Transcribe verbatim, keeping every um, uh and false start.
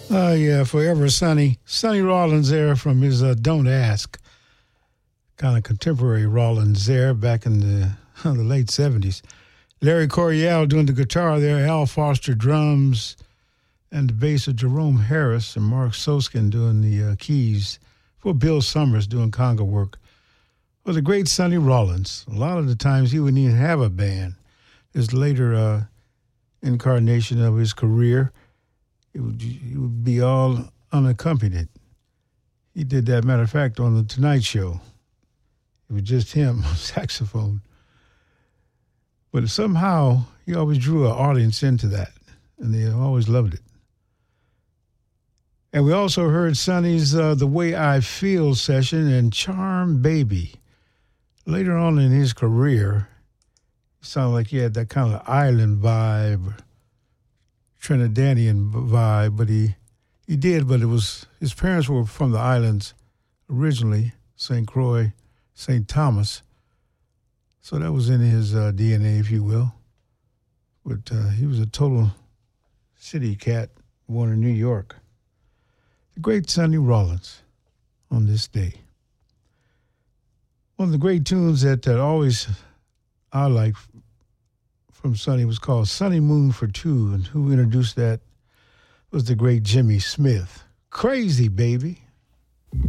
Oh, yeah, Forever Sonny. Sonny Rollins there from his uh, Don't Ask. Kind of contemporary Rollins there back in the, the late seventies. Larry Coryell doing the guitar there, Al Foster drums, and the bass of Jerome Harris, and Mark Soskin doing the uh, keys for Bill Summers doing conga work. Well, the great Sonny Rollins. A lot of the times he wouldn't even have a band. His later uh, incarnation of his career, it would, it would be all unaccompanied. He did that, matter of fact, on The Tonight Show. It was just him on saxophone. But somehow he always drew an audience into that, and they always loved it. And we also heard Sonny's uh, The Way I Feel session and Charm Baby. Later on in his career, it sounded like he had that kind of island vibe, Trinidadian vibe, but he, he did, but it was, his parents were from the islands originally, Saint Croix, Saint Thomas. So that was in his uh, D N A, if you will. But uh, he was a total city cat, born in New York. The great Sonny Rollins on this day. One of the great tunes that, that always I like from Sonny was called Sunny Moon for Two, and who introduced that was the great Jimmy Smith. Crazy, baby.